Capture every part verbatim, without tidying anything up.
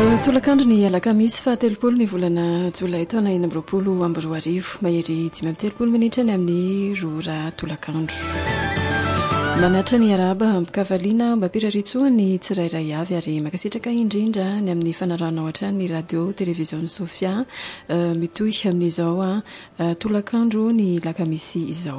tolakandro ny alakamisy fahatelopolo ny volana jolay taona eny amby roapolo amby roa arivo mahery dimy amby telopolo minitra ny amin'ny rora tolakandro. Manatra ny araba ampikavaliana mba piraritsoa ny tsirairay avy ary makasitraka indrindra ny amin'ny fanarana ohatra ny radio televizion Sofia mitohy amin'izao tolakandro ny lakamisy izao.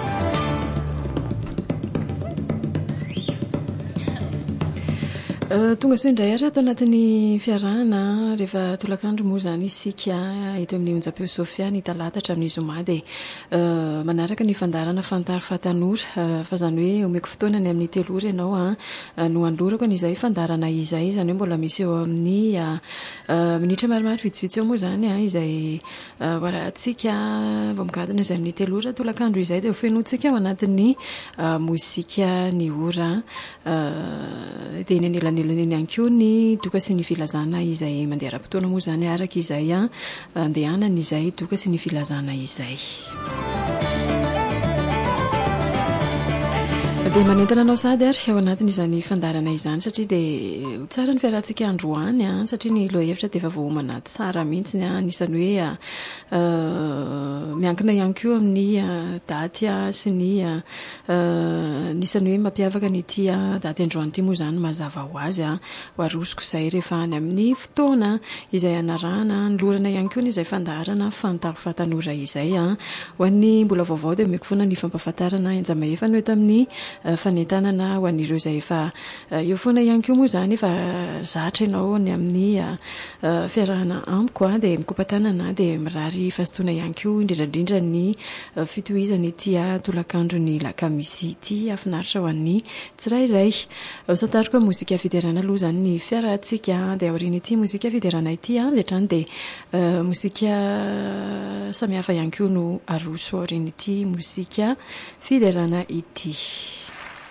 Tonga soa indray ary atao anatin'ny fiarahana rehefa tolakandro moa zany isika eto amin'ny onjam-peo Sofia ny talata hatramin'ny zoma dia manaraka ny fandarana fantaro fatanora fa zany hoe omeko fotoana ny amin'ny telo ora ianao no andorako n'izay fandarana izay zany hoe mbola misy eo amin'ny minitra maromaro vitsivitsy eo moa zany izay hoarahantsika vao migadina izay amin'ny telo ora tolakandro izay dia ho fenoantsika ao anatin'ny mozika ny ora dia ny anelany eny anko ny doka sy ny filazana izay mandeha ara-potoana moa zany araka izay andehanana izay doka sy ny filazana izay. Dia manentana anao sady ary ao anatin'izany fandarana izany satria dia tsara ny fiarahantsika androany satria ny loha hevitra dia efa voaomana tsara mihitsy ny anisany hoe miankina ihany koa amin'ny daty sy ny nisany hoe mampiavaka nyity daty androany ity moa zany mazava ho azy ho arosoko izay rehefa any amin'ny fotoana izay anarahana ny lorana ihany koa izay fandarana fantaro fatanora izay ho an'ny mbola vaovao dia omeko foana ny fampahafantarana enjama-efa no eto amin'ny fanentanana ho an'ireo izay efa eo foana ihany koa moa zany efa zatra ianao ny amin'ny fiarahana amiko dia mikopatanana dia mirary fahasotoana ihany koa indrindrandrindra ny fitohizana ity tolakandro ny lakamisy ity afinaritra ho an'ny tsirairay. Santariko mozika fiderana aloha zany ny fiarahantsika dia aoriana ity mozika fiderana ity letrany dia mozika samihafa ihany koa no aroso aoriana ity mozika fiderana ity.